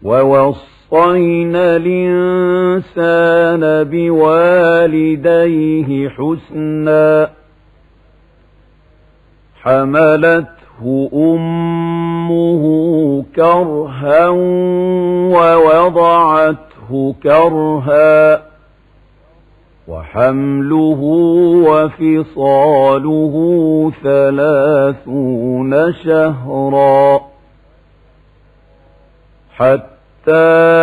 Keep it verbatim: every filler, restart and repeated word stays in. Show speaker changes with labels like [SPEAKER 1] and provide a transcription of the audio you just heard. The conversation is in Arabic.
[SPEAKER 1] ووصينا الإنسان بوالديه حسنا حملته أمه كرها ووضعته كرها وحمله وفصاله ثلاثون شهرا حتى